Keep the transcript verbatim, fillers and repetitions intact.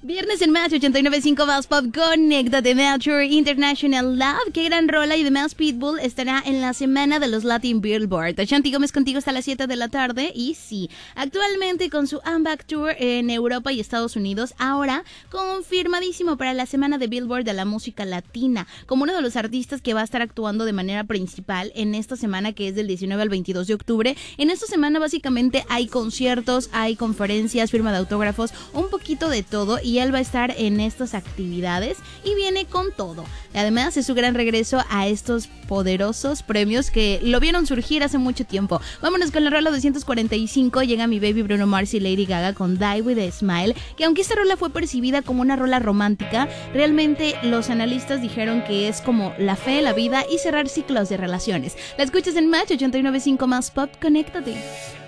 Viernes en Match ochenta y nueve punto cinco más Pop, conéctate Mature International Love. Qué gran rola, y además Pitbull estará en la semana de los Latin Billboard. Ashanti Gómez contigo hasta las siete de la tarde. Y sí, actualmente con su I'm Back Tour en Europa y Estados Unidos, ahora confirmadísimo para la semana de Billboard de la música latina, como uno de los artistas que va a estar actuando de manera principal en esta semana, que es del diecinueve al veintidós de octubre. En esta semana básicamente hay conciertos, hay conferencias, firma de autógrafos, un poquito de todo, y él va a estar en estas actividades y viene con todo. Además es su gran regreso a estos poderosos premios que lo vieron surgir hace mucho tiempo. Vámonos con la rola doscientos cuarenta y cinco. Llega mi baby Bruno Mars y Lady Gaga con Die With A Smile, que aunque esta rola fue percibida como una rola romántica, realmente los analistas dijeron que es como la fe, la vida y cerrar ciclos de relaciones. La escuchas en Match ochenta y nueve punto cinco más Pop, conéctate.